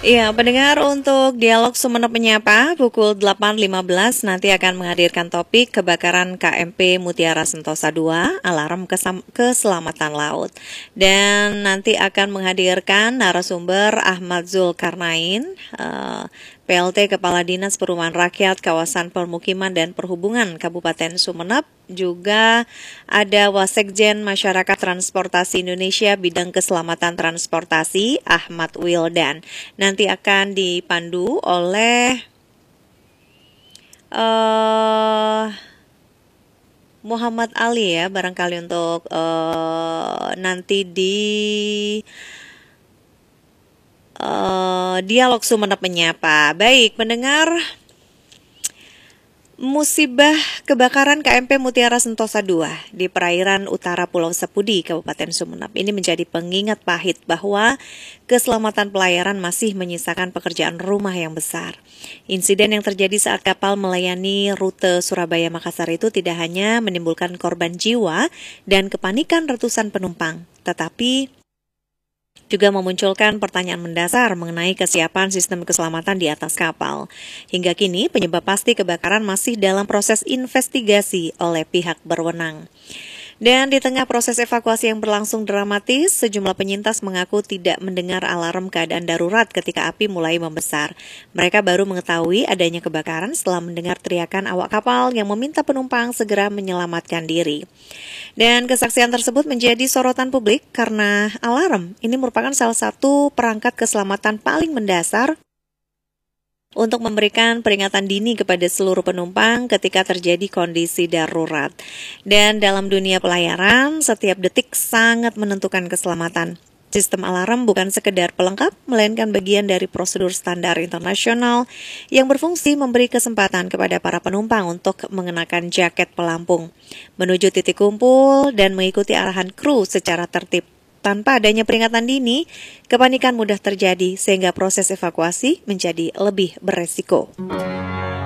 Iya, pendengar, untuk dialog Sumeneb Menyapa pukul 8.15 nanti akan menghadirkan topik kebakaran KMP Mutiara Sentosa 2, alarm keselamatan laut. Dan nanti akan menghadirkan narasumber Ahmad Zulkarnain, PLT Kepala Dinas Perumahan Rakyat Kawasan Permukiman dan Perhubungan Kabupaten Sumeneb. Juga ada Wasekjen Masyarakat Transportasi Indonesia Bidang Keselamatan Transportasi Ahmad Wildan. Nanti akan dipandu oleh Muhammad Ali ya, barangkali untuk nanti di dialog Sumeneb Menyapa. Baik, pendengar, musibah kebakaran KMP Mutiara Sentosa 2 di perairan utara Pulau Sepudi, Kabupaten Sumeneb ini menjadi pengingat pahit bahwa keselamatan pelayaran masih menyisakan pekerjaan rumah yang besar. Insiden yang terjadi saat kapal melayani rute Surabaya-Makassar itu tidak hanya menimbulkan korban jiwa dan kepanikan ratusan penumpang, tetapi juga memunculkan pertanyaan mendasar mengenai kesiapan sistem keselamatan di atas kapal. Hingga kini, penyebab pasti kebakaran masih dalam proses investigasi oleh pihak berwenang. Dan di tengah proses evakuasi yang berlangsung dramatis, sejumlah penyintas mengaku tidak mendengar alarm keadaan darurat ketika api mulai membesar. Mereka baru mengetahui adanya kebakaran setelah mendengar teriakan awak kapal yang meminta penumpang segera menyelamatkan diri. Dan kesaksian tersebut menjadi sorotan publik karena alarm ini merupakan salah satu perangkat keselamatan paling mendasar untuk memberikan peringatan dini kepada seluruh penumpang ketika terjadi kondisi darurat. Dan dalam dunia pelayaran, setiap detik sangat menentukan keselamatan. Sistem alarm bukan sekedar pelengkap, melainkan bagian dari prosedur standar internasional yang berfungsi memberi kesempatan kepada para penumpang untuk mengenakan jaket pelampung, menuju titik kumpul, dan mengikuti arahan kru secara tertib. Tanpa adanya peringatan dini, kepanikan mudah terjadi sehingga proses evakuasi menjadi lebih beresiko.